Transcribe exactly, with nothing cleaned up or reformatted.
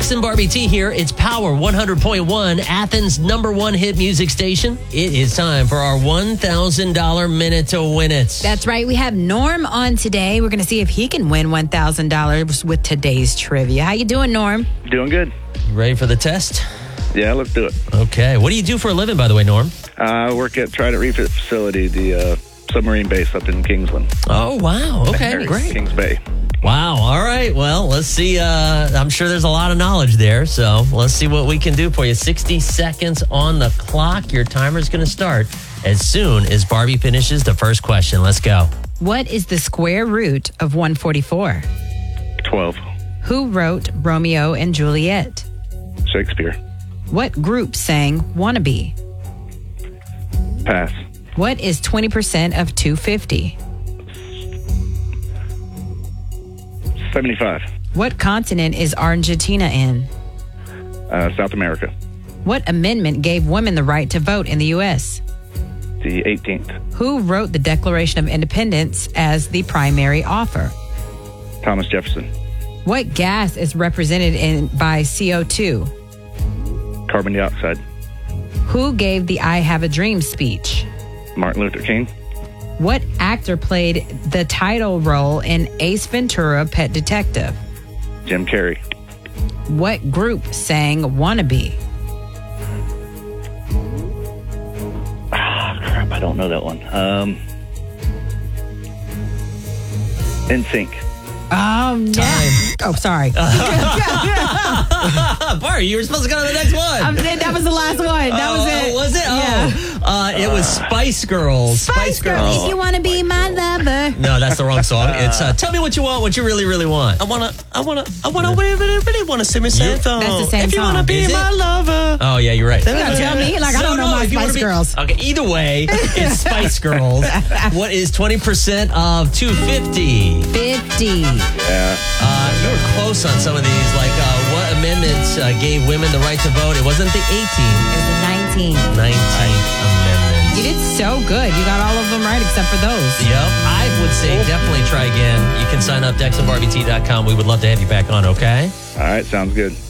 Dex and Barbie T here. It's Power one hundred point one, Athens' number one hit music station. It is time for our one thousand dollars minute to win it. That's right. We have Norm on today. We're going to see if he can win one thousand dollars with today's trivia. How you doing, Norm? Doing good. You ready for the test? Yeah, let's do it. Okay. What do you do for a living, by the way, Norm? Uh, I work at Trident Refit Facility, the uh, submarine base up in Kingsland. Oh, wow. Okay, Or great. Kings Bay. Wow. All right. Well, let's see. Uh, I'm sure there's a lot of knowledge there. So let's see what we can do for you. sixty seconds on the clock. Your timer's going to start as soon as Barbie finishes the first question. Let's go. What is the square root of one forty-four? twelve. Who wrote Romeo and Juliet? Shakespeare. What group sang Wannabe? Pass. What is twenty percent of two hundred fifty? seventy-five. What continent is Argentina in? Uh, South America. What amendment gave women the right to vote in the U S? The eighteenth. Who wrote the Declaration of Independence as the primary author? Thomas Jefferson. What gas is represented in by C O two? Carbon dioxide. Who gave the I Have a Dream speech? Martin Luther King. What actor played the title role in Ace Ventura: Pet Detective? Jim Carrey. What group sang Wannabe? Ah, crap, I don't know that one. Um, N Sync. Oh, no. Time. Oh, sorry. Barbie, you were supposed to go to the next one. Um, that was the last one. That oh, was it. Oh, was it? Yeah. Oh, uh, it was Spice Girls. Spice Girls. If you want to be my lover. No, that's the wrong song. It's uh, Tell Me What You Want, What You Really, Really Want. I wanna, I wanna, I wanna, really, really, really wanna sing the same song. That's the same If you song. wanna be Is it? my lover. Oh, yeah, you're right. You gotta tell me. Like, I don't know my if you wanna Spice be- Girls. Okay, either way, it's Spice Girls. What is twenty percent of two hundred fifty? fifty. Yeah. Uh, you were close on some of these. Like, uh, what amendments uh, gave women the right to vote? It wasn't the eighteenth, It was a nineteen. nineteenth Amendment. You did so good. You got all of them right except for those. Yep. I would say definitely try again. You can sign up, dex and barbie t dot com. We would love to have you back on, okay? All right, sounds good.